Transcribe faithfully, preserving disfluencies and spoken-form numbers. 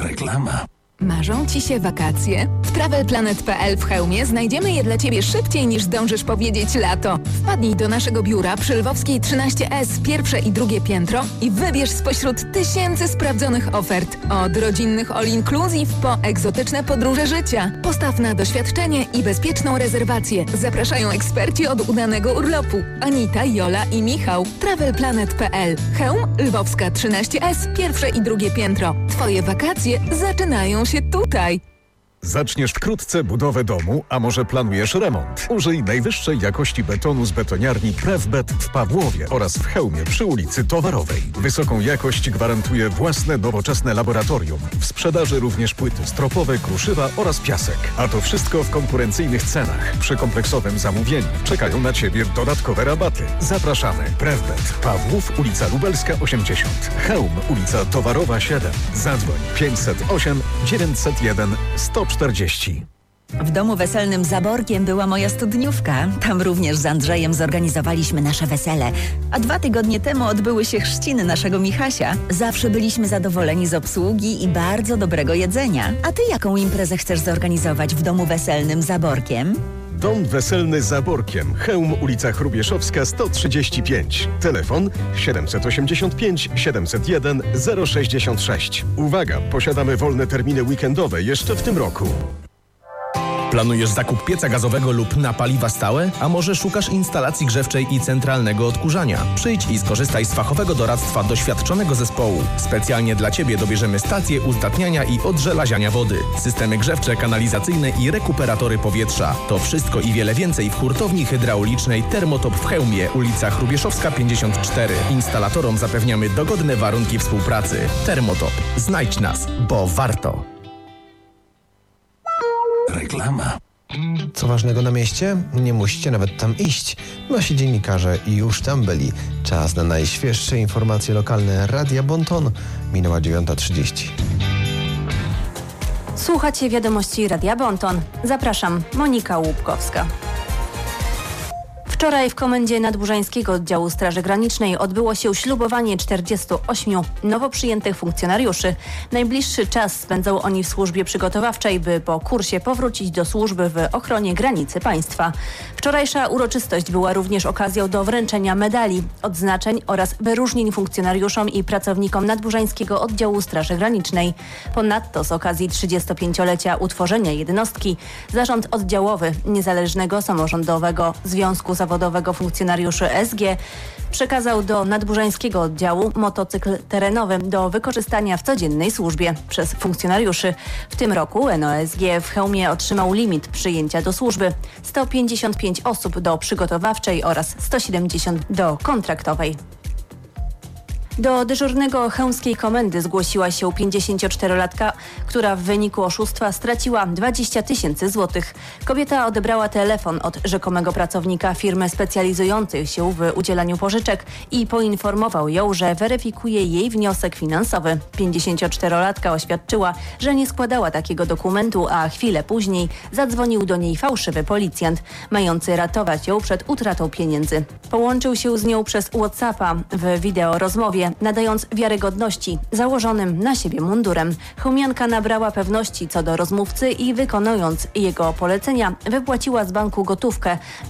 Reklama. Marzą Ci się wakacje? W travel planet kropka p l w Chełmie znajdziemy je dla Ciebie szybciej niż zdążysz powiedzieć lato. Wpadnij do naszego biura przy Lwowskiej trzynaście S, pierwsze i drugie piętro i wybierz spośród tysięcy sprawdzonych ofert. Od rodzinnych all inclusive po egzotyczne podróże życia. Postaw na doświadczenie i bezpieczną rezerwację. Zapraszają eksperci od udanego urlopu. Anita, Jola i Michał. travel planet kropka p l. Chełm, Lwowska trzynaście S, pierwsze i drugie piętro. Twoje wakacje zaczynają się tutaj. Zaczniesz wkrótce budowę domu, a może planujesz remont? Użyj najwyższej jakości betonu z betoniarni Prefbet w Pawłowie oraz w Chełmie przy ulicy Towarowej. Wysoką jakość gwarantuje własne nowoczesne laboratorium. W sprzedaży również płyty stropowe, kruszywa oraz piasek. A to wszystko w konkurencyjnych cenach. Przy kompleksowym zamówieniu czekają na Ciebie dodatkowe rabaty. Zapraszamy. Prefbet. Pawłów, ulica Lubelska osiemdziesiąt. Chełm, ulica Towarowa siedem. Zadzwoń pięćset osiem dziewięćset jeden sto czterdzieści. W domu weselnym Zaborkiem była moja studniówka. Tam również z Andrzejem zorganizowaliśmy nasze wesele. A dwa tygodnie temu odbyły się chrzciny naszego Michasia. Zawsze byliśmy zadowoleni z obsługi i bardzo dobrego jedzenia. A ty jaką imprezę chcesz zorganizować w domu weselnym Zaborkiem? Dom weselny Zaborkiem. Chełm, ulica Chrubieszowska sto trzydzieści pięć. Telefon siedemset osiemdziesiąt pięć siedemset jeden zero sześćdziesiąt sześć. Uwaga, posiadamy wolne terminy weekendowe jeszcze w tym roku. Planujesz zakup pieca gazowego lub na paliwa stałe? A może szukasz instalacji grzewczej i centralnego odkurzania? Przyjdź i skorzystaj z fachowego doradztwa doświadczonego zespołu. Specjalnie dla Ciebie dobierzemy stacje uzdatniania i odżelaziania wody, systemy grzewcze, kanalizacyjne i rekuperatory powietrza. To wszystko i wiele więcej w hurtowni hydraulicznej Termotop w Chełmie, ulica Chrubieszowska pięćdziesiąt cztery. Instalatorom zapewniamy dogodne warunki współpracy. Termotop. Znajdź nas, bo warto. Reklama. Co ważnego na mieście? Nie musicie nawet tam iść. Nasi dziennikarze już tam byli. Czas na najświeższe informacje lokalne Radia Bonton. Minęła dziewiąta trzydzieści. Słuchacie wiadomości Radia Bonton. Zapraszam, Monika Łupkowska. Wczoraj w Komendzie Nadburzańskiego Oddziału Straży Granicznej odbyło się ślubowanie czterdziestu ośmiu nowo przyjętych funkcjonariuszy. Najbliższy czas spędzą oni w służbie przygotowawczej, by po kursie powrócić do służby w ochronie granicy państwa. Wczorajsza uroczystość była również okazją do wręczenia medali, odznaczeń oraz wyróżnień funkcjonariuszom i pracownikom Nadburzańskiego Oddziału Straży Granicznej. Ponadto z okazji trzydziestopięciolecia utworzenia jednostki Zarząd Oddziałowy Niezależnego Samorządowego Związku Zawodowego Zawodowego Funkcjonariuszy S G przekazał do Nadburzańskiego Oddziału motocykl terenowy do wykorzystania w codziennej służbie przez funkcjonariuszy. W tym roku N O S G w Chełmie otrzymał limit przyjęcia do służby: sto pięćdziesiąt pięć osób do przygotowawczej oraz sto siedemdziesiąt do kontraktowej. Do dyżurnego chełmskiej komendy zgłosiła się pięćdziesięcioczterolatka, która w wyniku oszustwa straciła dwadzieścia tysięcy złotych. Kobieta odebrała telefon od rzekomego pracownika firmy specjalizującej się w udzielaniu pożyczek i poinformował ją, że weryfikuje jej wniosek finansowy. pięćdziesięcioczterolatka oświadczyła, że nie składała takiego dokumentu, a chwilę później zadzwonił do niej fałszywy policjant, mający ratować ją przed utratą pieniędzy. Połączył się z nią przez WhatsAppa w wideorozmowie, nadając wiarygodności założonym na siebie mundurem. Chełmianka nabrała pewności co do rozmówcy i wykonując jego polecenia wypłaciła z banku gotówkę.